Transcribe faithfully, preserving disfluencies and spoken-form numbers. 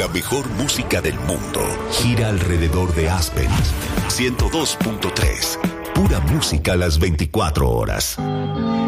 mejor música del mundo gira alrededor de Aspen. ciento dos punto tres. Pura música a las veinticuatro horas.